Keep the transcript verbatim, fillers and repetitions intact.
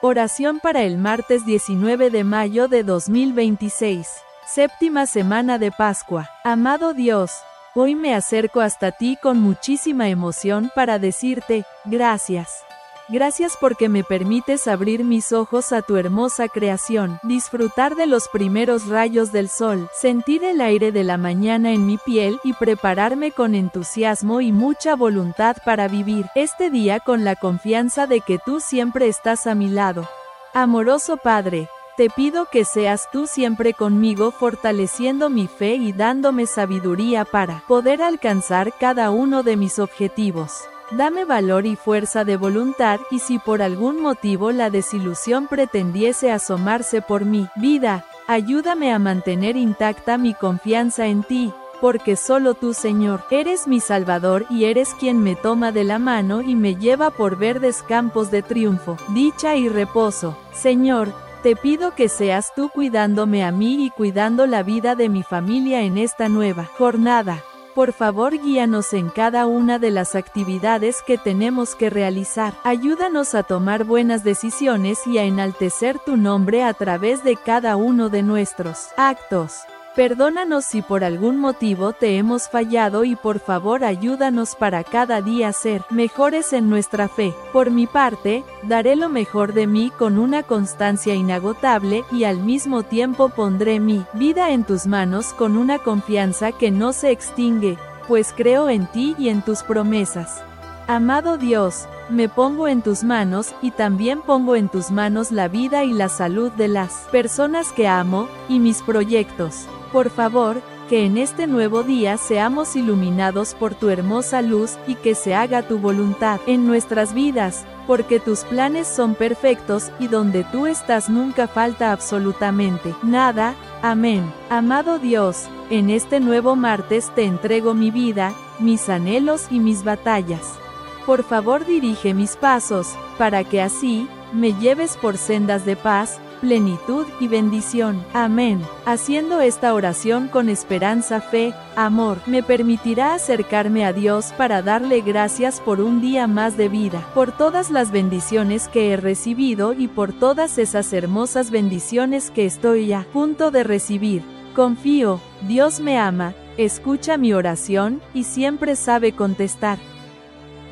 Oración para el martes diecinueve de mayo de dos mil veintiséis. Séptima semana de Pascua. Amado Dios, hoy me acerco hasta ti con muchísima emoción para decirte, gracias. Gracias porque me permites abrir mis ojos a tu hermosa creación, disfrutar de los primeros rayos del sol, sentir el aire de la mañana en mi piel y prepararme con entusiasmo y mucha voluntad para vivir este día con la confianza de que tú siempre estás a mi lado. Amoroso Padre, te pido que seas tú siempre conmigo fortaleciendo mi fe y dándome sabiduría para poder alcanzar cada uno de mis objetivos. Dame valor y fuerza de voluntad, y si por algún motivo la desilusión pretendiese asomarse por mi vida, ayúdame a mantener intacta mi confianza en ti, porque solo tú, Señor, eres mi Salvador y eres quien me toma de la mano y me lleva por verdes campos de triunfo, dicha y reposo. Señor, te pido que seas tú cuidándome a mí y cuidando la vida de mi familia en esta nueva jornada. Por favor, guíanos en cada una de las actividades que tenemos que realizar. Ayúdanos a tomar buenas decisiones y a enaltecer tu nombre a través de cada uno de nuestros actos. Perdónanos si por algún motivo te hemos fallado y por favor ayúdanos para cada día ser mejores en nuestra fe. Por mi parte, daré lo mejor de mí con una constancia inagotable y al mismo tiempo pondré mi vida en tus manos con una confianza que no se extingue, pues creo en ti y en tus promesas. Amado Dios, me pongo en tus manos y también pongo en tus manos la vida y la salud de las personas que amo y mis proyectos. Por favor, que en este nuevo día seamos iluminados por tu hermosa luz y que se haga tu voluntad en nuestras vidas, porque tus planes son perfectos y donde tú estás nunca falta absolutamente nada. Amén. Amado Dios, en este nuevo martes te entrego mi vida, mis anhelos y mis batallas. Por favor, dirige mis pasos, para que así me lleves por sendas de paz, plenitud y bendición. Amén. Haciendo esta oración con esperanza, fe, amor, me permitirá acercarme a Dios para darle gracias por un día más de vida, por todas las bendiciones que he recibido y por todas esas hermosas bendiciones que estoy a punto de recibir. Confío, Dios me ama, escucha mi oración y siempre sabe contestar.